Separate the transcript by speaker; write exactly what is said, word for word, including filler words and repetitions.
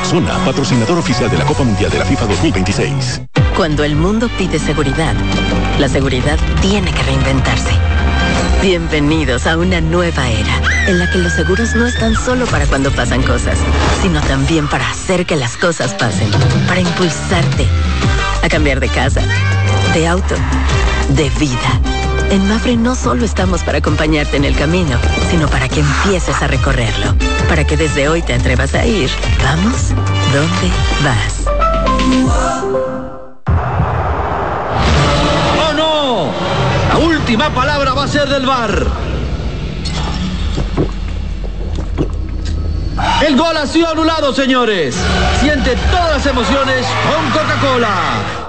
Speaker 1: Zona, patrocinador oficial de la Copa Mundial de la FIFA dos mil veintiséis.
Speaker 2: Cuando el mundo pide seguridad, la seguridad tiene que reinventarse. Bienvenidos a una nueva era, en la que los seguros no están solo para cuando pasan cosas, sino también para hacer que las cosas pasen, para impulsarte a cambiar de casa, de auto, de vida. En Mapfre no solo estamos para acompañarte en el camino, sino para que empieces a recorrerlo, para que desde hoy te atrevas a ir. Vamos, ¿dónde vas?
Speaker 3: ¡Oh, no! La última palabra va a ser del V A R. El gol ha sido anulado, señores. Siente todas las emociones con Coca-Cola.